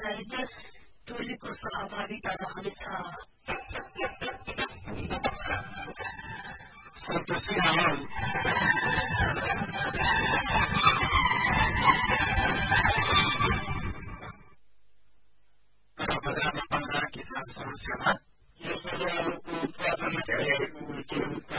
वाणिज्य टोलीको सहभागिता रहनेछ। सन्तोषी रावल बजारमा 15 किसान समस्यामा यसमा उत्पादनमा धेरै